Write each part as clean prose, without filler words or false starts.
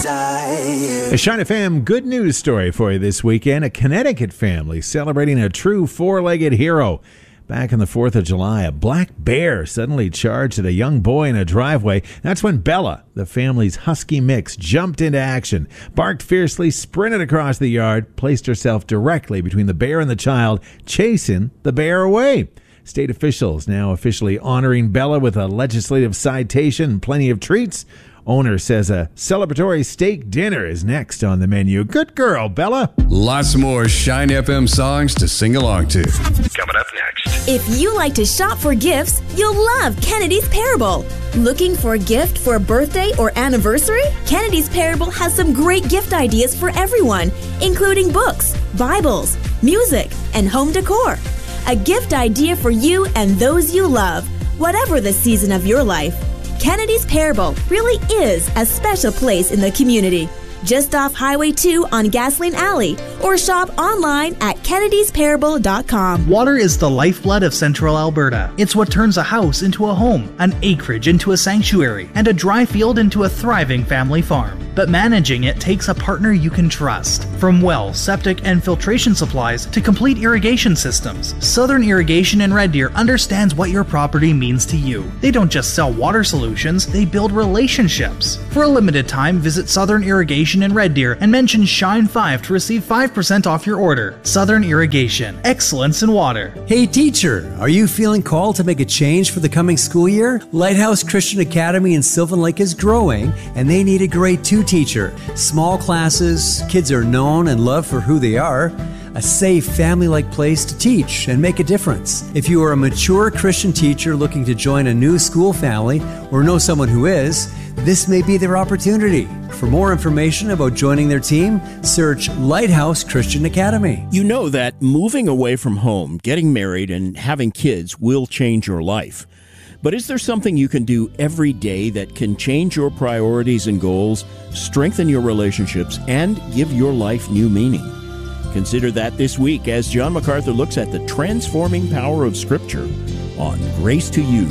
A Shine FM good news story for you this weekend. A Connecticut family celebrating a true four-legged hero. Back on the 4th of July, a black bear suddenly charged at a young boy in a driveway. That's when Bella, the family's husky mix, jumped into action, barked fiercely, sprinted across the yard, placed herself directly between the bear and the child, chasing the bear away. State officials now officially honoring Bella with a legislative citation and plenty of treats. Owner says a celebratory steak dinner is next on the menu. Good girl, Bella. Lots more Shine FM songs to sing along to. Coming up next. If you like to shop for gifts, you'll love Kennedy's Parable. Looking for a gift for a birthday or anniversary? Kennedy's Parable has some great gift ideas for everyone, including books, Bibles, music, and home decor. A gift idea for you and those you love, whatever the season of your life. Kennedy's Parable really is a special place in the community. Just off Highway 2 on Gasoline Alley, or shop online at kennedysparable.com. Water is the lifeblood of central Alberta. It's what turns a house into a home, an acreage into a sanctuary, and a dry field into a thriving family farm. But managing it takes a partner you can trust. From well, septic, and filtration supplies to complete irrigation systems, Southern Irrigation in Red Deer understands what your property means to you. They don't just sell water solutions, they build relationships. For a limited time, visit Southern Irrigation in Red Deer and mention Shine5 to receive 5% off your order. Southern Irrigation, excellence in water. Hey teacher, are you feeling called to make a change for the coming school year? Lighthouse Christian Academy in Sylvan Lake is growing, and they need a grade 2 teacher. Small classes, kids are known and loved for who they are. A safe, family-like place to teach and make a difference. If you are a mature Christian teacher looking to join a new school family or know someone who is, this may be their opportunity. For more information about joining their team, search Lighthouse Christian Academy. You know that moving away from home, getting married, and having kids will change your life. But is there something you can do every day that can change your priorities and goals, strengthen your relationships, and give your life new meaning? Consider that this week as John MacArthur looks at the transforming power of Scripture on Grace to You.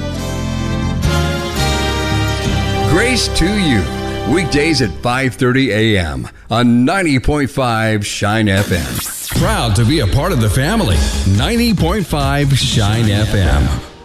Grace to You, weekdays at 5:30 a.m. on 90.5 Shine FM. Proud to be a part of the family. 90.5 Shine FM.